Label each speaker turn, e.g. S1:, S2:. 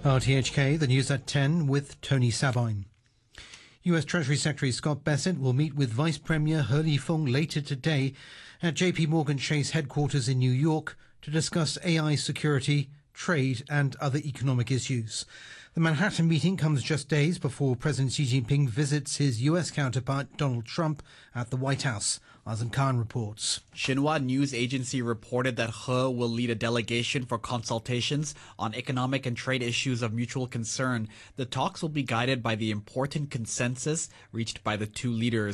S1: RTHK, the news at 10 with Tony Sabine. US Treasury Secretary Scott Bessent will meet with Vice Premier He Lifeng later today at JP Morgan Chase headquarters in New York to discuss AI security, trade and other economic issues. The Manhattan meeting comes just days before President Xi Jinping visits his US counterpart Donald Trump at the White House. Azam Khan reports.
S2: Xinhua News Agency reported that He will lead a delegation for consultations on economic and trade issues of mutual concern. The talks will be guided by the important consensus reached by the two leaders.